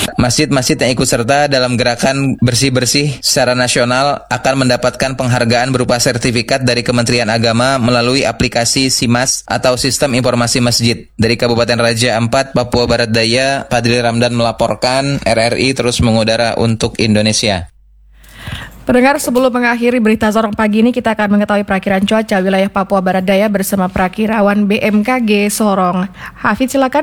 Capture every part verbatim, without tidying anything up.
masjid-masjid yang ikut serta dalam gerakan bersih-bersih secara nasional akan mendapatkan penghargaan berupa sertifikat dari Kementerian Agama melalui aplikasi SIMAS atau Sistem Informasi Masjid. Dari Kabupaten Raja Ampat, Papua Barat Daya, Fadli Ramdan melaporkan. R R I terus mengudara untuk Indonesia. Pendengar, sebelum mengakhiri berita Sorong pagi ini, kita akan mengetahui perakiran cuaca wilayah Papua Barat Daya bersama Prakirawan B M K G Sorong. Hafid, silakan.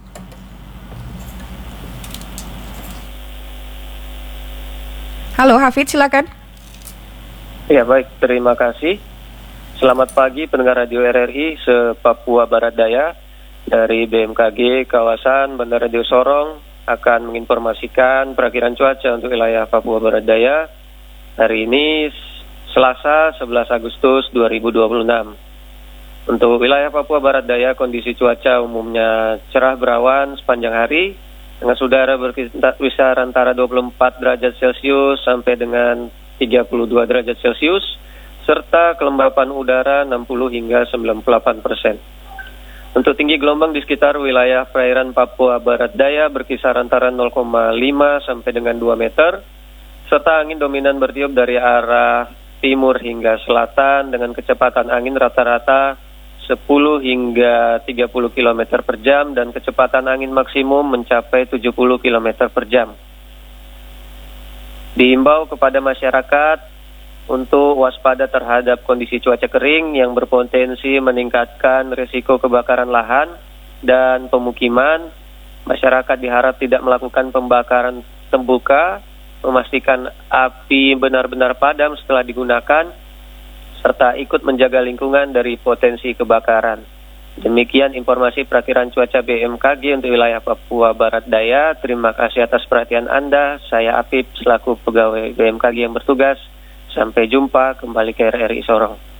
Halo Hafid, silakan. Ya baik, terima kasih. Selamat pagi pendengar radio R R I se-Papua Barat Daya. Dari B M K G kawasan Bandara Deo Sorong akan menginformasikan perakiran cuaca untuk wilayah Papua Barat Daya hari ini Selasa sebelas Agustus dua ribu dua puluh enam. Untuk wilayah Papua Barat Daya, kondisi cuaca umumnya cerah berawan sepanjang hari dengan suhu udara berkisar antara dua puluh empat derajat Celcius sampai dengan tiga puluh dua derajat Celcius, serta kelembapan udara enam puluh hingga sembilan puluh delapan persen. Untuk tinggi gelombang di sekitar wilayah perairan Papua Barat Daya berkisar antara nol koma lima sampai dengan dua meter, serta angin dominan bertiup dari arah timur hingga selatan dengan kecepatan angin rata-rata sepuluh hingga tiga puluh kilometer per jam dan kecepatan angin maksimum mencapai tujuh puluh kilometer per jam. Diimbau kepada masyarakat untuk waspada terhadap kondisi cuaca kering yang berpotensi meningkatkan risiko kebakaran lahan dan pemukiman. Masyarakat diharap tidak melakukan pembakaran terbuka, memastikan api benar-benar padam setelah digunakan, serta ikut menjaga lingkungan dari potensi kebakaran. Demikian informasi perakiran cuaca B M K G untuk wilayah Papua Barat Daya. Terima kasih atas perhatian Anda. Saya Apip selaku pegawai B M K G yang bertugas. Sampai jumpa, kembali ke R R I Sorong.